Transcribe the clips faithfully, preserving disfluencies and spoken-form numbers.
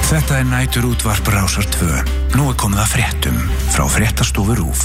Þetta er nætur útvarp Rásar tvö. Nú er komið að fréttum frá fréttastofu RÚV.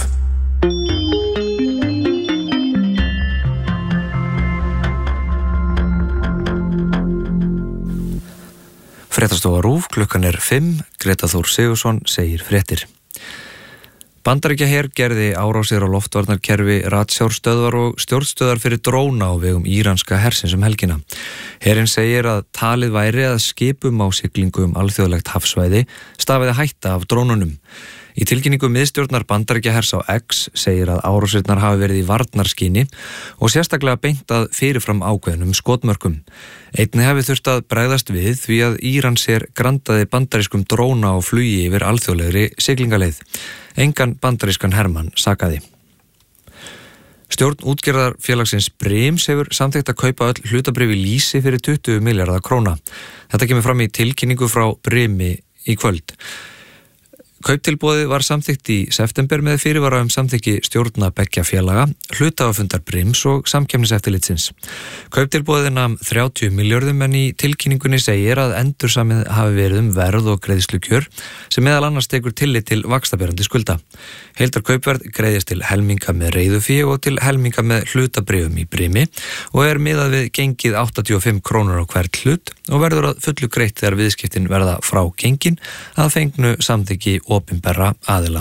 Fréttastofa RÚV, klukkan er fimm, Greta Þór Sigurðsson segir fréttir. Bandaríkjaher gerði árásir á loftvarnarkerfi, ratsjárstöðvar og stjórnstöðvar fyrir dróna á vegum íranska hersins um helgina. Herinn segir að talið væri að skipum á siglingu um alþjóðlegt hafsvæði stafiði hætta af drónunum. Í tilkynningu miðstjórnar Bandaríkjahers á X segir að árásirnar hafi verið í varnarskyni og sérstaklega beint að fyrirfram ákveðnum skotmörkum. Einnig hefði þurft að bregðast við því að Íran sér grandaði bandarískum dróna á flugi yfir alþjóðlegri siglingaleið. Engan bandarískan hermann sakaði. Stjórn útgerðarfélagsins Brims hefur samþykkt að kaupa öll hlutabréf í Lýsi fyrir tuttugu milljarða króna. Þetta kemur fram í tilkynningu frá Brimi í kvöld. Kauptilboðið var samþykkt í september með fyrirvara um samþykki stjórna beggja félaga, hluthafafundar Brims og samkeppniseftirlitsins. Kauptilboðið nam þrjátíu milljörðum en í tilkynningunni segir að endursamið hafi verið um verð og greiðslukjör sem meðal annars tekur tillit til vaxtaberandi skulda. Heildarkaupverð greiðist til helminga með reiðufé og til helminga með hlutabréfum í Brimi og er miðað við gengið áttatíu og fimm krónur á hvert hlut og verður að fullu greitt þegar viðskiptin verða frá gengin að fengnu samþykki opinberra aðila.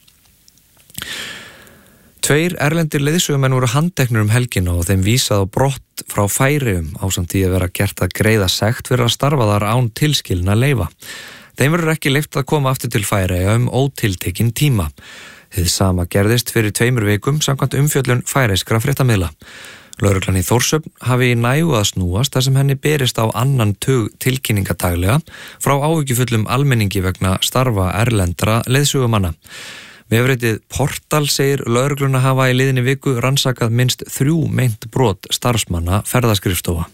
Tveir erlendir leiðsögumenn voru handteknir um helgina og þeim vísað á brott frá Færeyjum ásamt því að vera gert að greiða sekt fyrir að starfa þar án tilskilna leyfa. Þeim verður ekki leyft að koma aftur til Færeyja um ótiltekinn tíma. Hið sama gerðist fyrir tveimur vikum samkvæmt umfjöllun færeyskra fréttamiðla. Lögreglan í Þórshöfn hafi í nægu að snúast þar sem henni berist á annan tug tilkynninga daglega frá áhyggjufullum almenningi vegna starfa erlendra leiðsögumanna. Vefritið Portal segir lögregluna hafa í liðinni viku rannsakað minnst þrjú meint brot starfsmanna ferðaskrifstofa.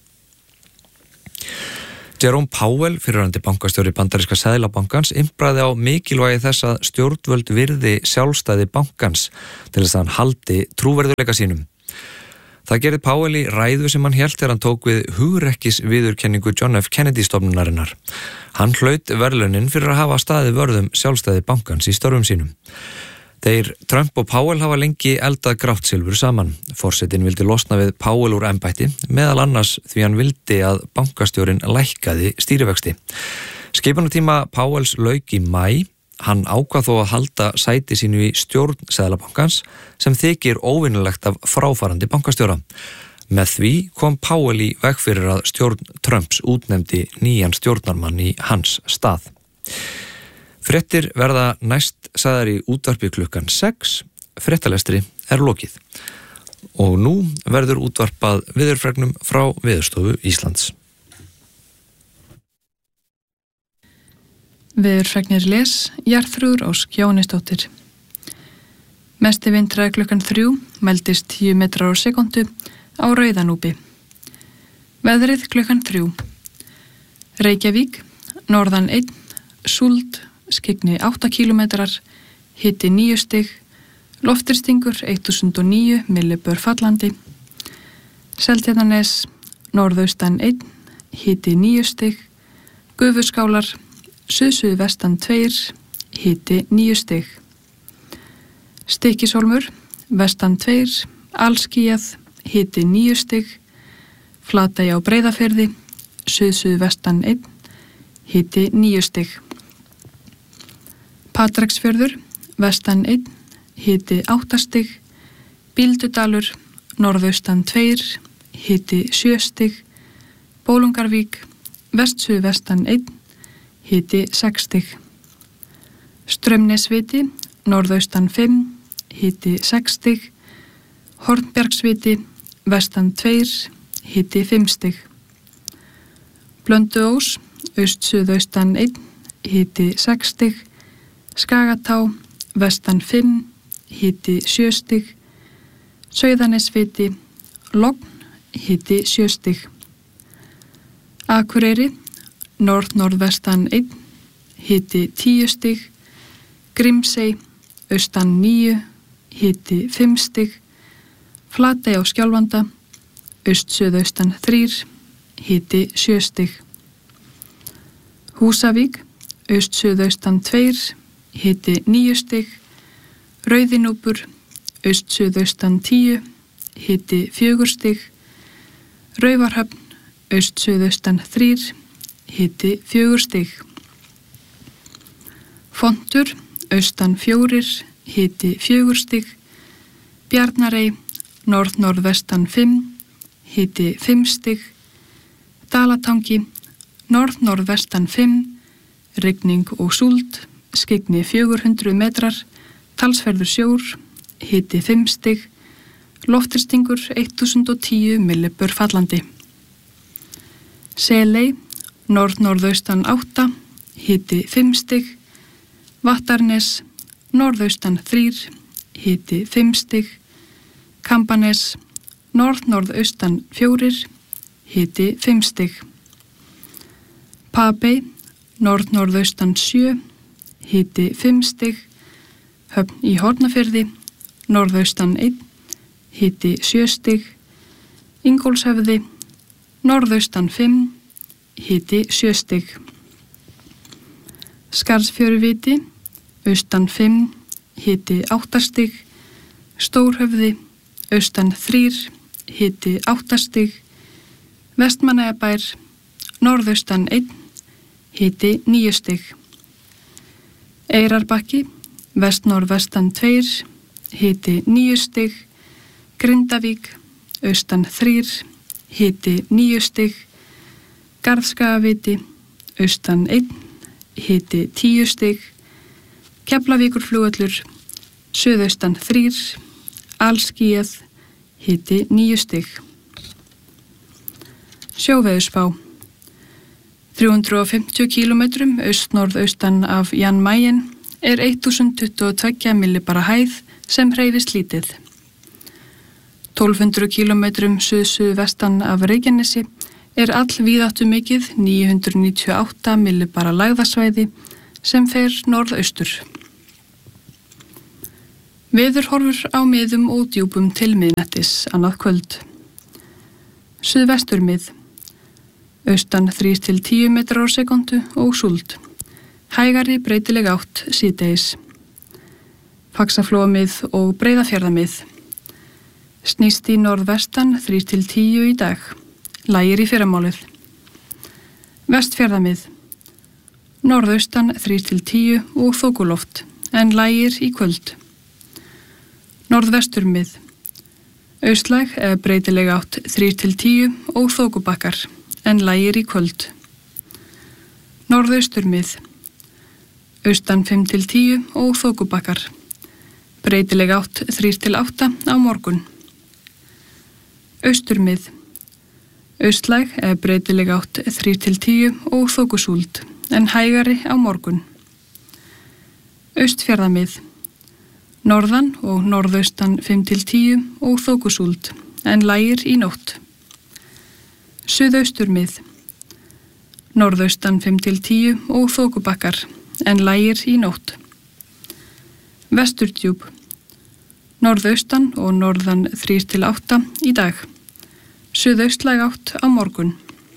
Jerome Powell, fyrrverandi bankastjóri bandaríska Seðlabankans, impraði á mikilvægi þess að stjórnvöld virði sjálfstæði bankans til þess að hann haldi trúverðuleika sínum. Það gerði Powell í ræðu sem hann hélt þegar hann tók við hugrekkis viðurkenningu John F. Kennedy stofnunarinnar. Hann hlaut verðlaunin fyrir að hafa staðið vörðum sjálfstæði bankans í störfum sínum. Þeir Trump og Powell hafa lengi eldað grátt silfur saman. Forsetinn vildi losna við Powell úr embætti, meðal annars því hann vildi að bankastjórinn lækkaði stýrivexti. Skipunartíma Powells lauk í maí. Hann ákvað þó að halda sæti sínu í stjórn Seðlabankans sem þykir óvinnulegt af fráfarandi bankastjóra. Með því kom Powell í veg fyrir að stjórn Trumps útnefndi nýjan stjórnarmann í hans stað. Fréttir verða næst sagðar í útvarpi klukkan sex, fréttalestri er lokið. Og nú verður útvarpað viðurfregnum frá Veðurstofu Íslands. Veðurfregnir les, Jarþrúður Ósk Jóhannesdóttir. Mesti vindhraði klukkan þrjú, mældist tíu metrar á sekundu á Rauðanúpi. Veðrið klukkan þrjú. Reykjavík, norðan einn, súld, skyggni átta kílómetrar, hiti níu stig, loftirstingur eitt þúsund og níu millibör fallandi. Seltjarnarnes, norðaustan einn, hiti níu stig, Gufuskálar, suðsuðvestan tveir, hiti níu stig. Stykkishólmur, vestan tveir, allskýjað, hiti níu stig. Flatey á Breiðafirði, suðsuðvestan einn, hiti níu stig. Patreksfjörður, vestan einn, hiti átta stig. Bíldudalur, norðaustan tveir, hiti sjö stig. Bólungarvík, vestsuðvestan einn, hiti sex stig. Straumnesviti, norðaustan fimm, hiti sex stig. Hornbjargsviti, vestan tveir, hiti fimm stig. Blönduós, aust-suðaustan einn, hiti sex stig. Skagatá, vestan fimm, hiti sjö stig. Sauðanesviti, Logn, hiti sjö stig. Akureyri, norð-norðvestan einn, hiti tíu stig. Grímsey, austan níu, hiti fimm stig. Flatey á Skjálfanda, aust-suðaustan þrír, hiti sjö stig. Húsavík, aust-suðaustan tveir, hiti níu stig. Rauðinúpur, aust-suðaustan tíu, hiti fjögur stig. Raufarhöfn, aust-suðaustan þrír, hiti fjögur stig. Fontur, austan fjórir, hiti fjögur stig. Bjarnarey, norð-norðvestan fimm, hiti fimm stig. Dalatangi, norð-norðvestan fimm, rigning og súld, skyggni fjögur hundruð metrar, talsverður sjór, hiti fimm stig, lofthristingur þúsund og tíu millibör fallandi. Seley, norð-norðaustan átta, hiti fimm stig. Vattarnes, norðaustan þrír, hiti fimm stig. Kambanes, norð-norðaustan fjórir, hiti fimm stig. Papey, norð-norðaustan sjö, hiti fimm stig. Höfn í Hornafirði, norðaustan einn, hiti sjö stig. Ingólfshöfði, norðaustan fimm, hiti sjö stig. Skarðsfjöruviti, austan fimm, hiti átta stig. Stórhöfði, austan þrír, hiti átta stig. Vestmannaeyjabær, norðaustan einn, hiti níu stig. Eyrarbakki, vest-norðvestan tveir, hiti níu stig. Grindavík, austan þrír, hiti níu stig. Garðskagaviti, austan einn, hiti tíu stig. Keflavíkurflugvöllur, suðaustan þrír, alskýjað, hiti níu stig. Sjóveðurspá. þrjú hundruð og fimmtíu kílómetrum aust-norðaustan af Jan Mayen er þúsund tuttugu og tveggja millibara hæð sem hreyfist lítið. tólf hundruð kílómetrum suð-suðvestan af Reykjanesi er all víðáttu mikið níu hundruð níutíu og átta millibara lægðasvæði sem fer norðaustur. Veðurhorfur á miðum og djúpum til miðnættis annað kvöld. Suðvesturmið. Austan þrír til tíu metrar á sekundu og súld. Hægari breytileg átt síðdegis. Faxaflóamið og Breiðafjarðamið. Snýst í norðvestan þrír til tíu í dag. Lægir í fyrramálið. Vestfjarðamið. Norðaustan þrír til tíu og þokuloft, en lægir í kvöld. Norðvesturmið. Austlæg eða breytileg átt þrír til tíu og þokubakkar, en lægir í kvöld. Norðausturmið. Austan fimm til tíu og þokubakkar. Breytileg átt þrír til átta á morgun. Austurmið. Austlæg eða breytileg átt þrír til tíu og þokusúld, en hægari á morgun. Austfjarðamið. Norðan og norðaustan fimm til tíu og þokusúld, en lægir í nótt. Suðausturmið. Norðaustan fimm til tíu og þokubakkar, en lægir í nótt. Vesturdjúp. Norðaustan og norðan þrír til átta í dag. Suðaustlæg átt á morgun.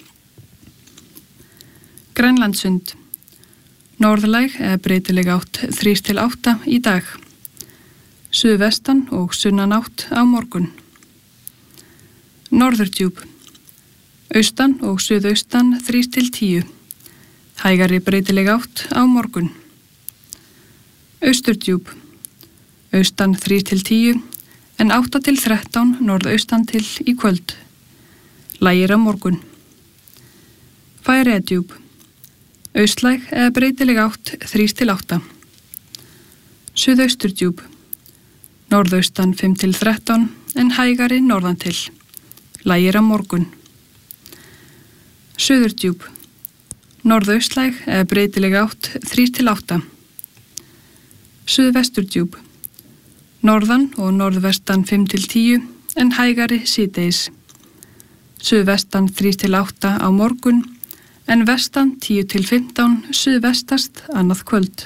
Grænlandssund. Norðlæg eða breytileg átt þrír til átta í dag. Suðvestan og sunnanátt á morgun. Norðurdjúp. Austan og suðaustan þrír til tíu. Hægari breytileg átt á morgun. Austurdjúp. Austan þrír til tíu, en átta til þrettán norðaustan til í kvöld. Lægir á morgun. Færeyjadjúp. Austlæg eða breytileg átt þrír til átta. Suðausturdjúp. Norðaustan fimm til þrettán, en hægari norðan til. Lægir á morgun. Suðurdjúp. Norðaustlæg eða breytileg átt þrír til átta. Suðvesturdjúp. Norðan og norðvestan fimm til tíu, en hægari síðdegis. Suðvestan þrír til átta á morgun, en vestan tíu til fimmtán, suðvestast annað kvöld.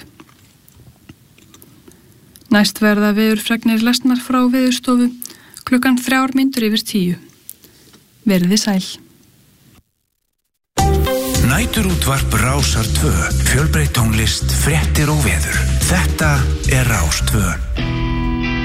Næst verða veðurfregnir lesnar frá Veðurstofu klukkan þrjár mínútur yfir tíu. Verið þið sæl. Næturútvarp Rásar tvö. Fjölbreytt tónlist, fréttir og veður. Þetta er Rás tvö.